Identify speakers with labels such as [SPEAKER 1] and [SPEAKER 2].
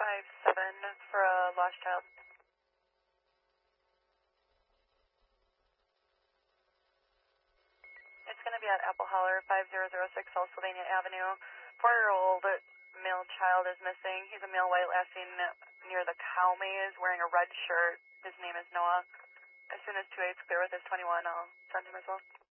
[SPEAKER 1] for a lost child. It's going to be at Apple Holler, 5006 South Sylvania Avenue. 4-year-old male child is missing. He's a male white lasting near the cow maze wearing a red shirt. His name is Noah. As soon as 2-8's clear with his 21, I'll send him as well.